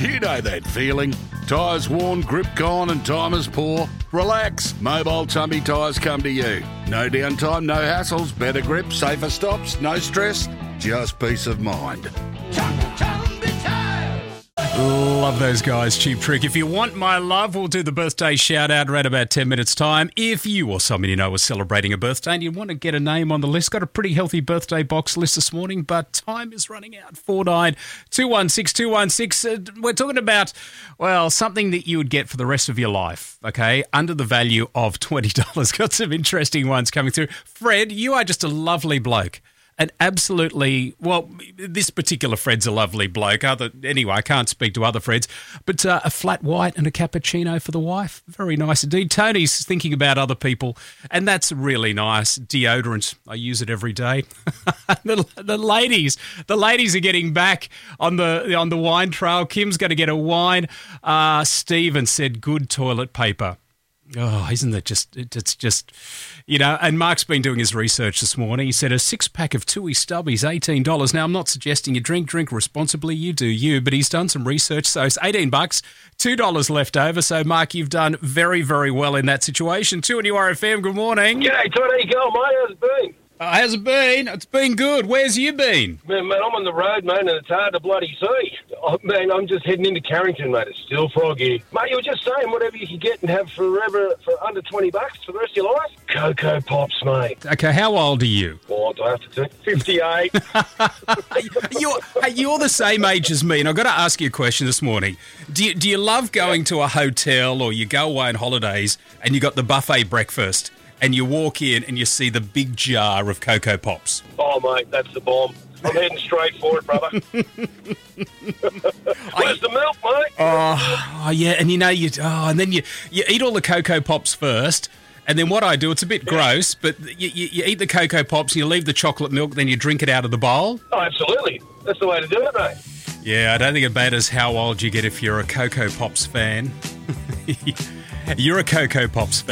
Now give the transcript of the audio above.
You know that feeling. Tyres worn, grip gone and time is poor? Relax. Mobile Tumby Tyres come to you. No downtime, no hassles, better grip, safer stops, no stress, just peace of mind. Love those guys, Cheap Trick. If you want my love, we'll do the birthday shout-out right about 10 minutes' time. If you or someone you know is celebrating a birthday and you want to get a name on the list, got a pretty healthy birthday box list this morning, but time is running out. 49216216. We're talking about, well, something that you would get for the rest of your life, okay, under the value of $20. Got some interesting ones coming through. Fred, you are just a lovely bloke. And absolutely, well, this particular Fred's a lovely bloke. Anyway, I can't speak to other Freds, but a flat white and a cappuccino for the wife. Very nice indeed. Tony's thinking about other people, and that's really nice. Deodorant, I use it every day. the ladies are getting back on the wine trail. Kim's going to get a wine. Stephen said good toilet paper. Oh, isn't that just, it's just, you know, and Mark's been doing his research this morning. He said a six-pack of Tui Stubbies, $18. Now, I'm not suggesting you drink responsibly, you do you, but he's done some research, so it's $18, $2 left over. So, Mark, you've done very, very well in that situation. 2 on URFM, good morning. G'day, Todd, how you going, mate? How's it been? How's it been? It's been good. Where's you been? Man, I'm on the road, mate, and it's hard to bloody see. Oh, man, I'm just heading into Carrington, mate. It's still foggy. Mate, you were just saying whatever you could get and have forever for under $20 for the rest of your life? Cocoa Pops, mate. Okay, how old are you? What do I have to do? 58. You're the same age as me, and I've got to ask you a question this morning. Do you love going to a hotel or you go away on holidays and you got the buffet breakfast and you walk in and you see the big jar of Cocoa Pops? Oh, mate, that's the bomb. I'm heading straight for it, brother. Where's the milk, mate? Oh, yeah, and and then you eat all the Cocoa Pops first, and then what I do, it's a bit gross, but you eat the Cocoa Pops and you leave the chocolate milk, then you drink it out of the bowl. Oh, absolutely. That's the way to do it, mate. Yeah, I don't think it matters how old you get if you're a Cocoa Pops fan. You're a Cocoa Pops fan.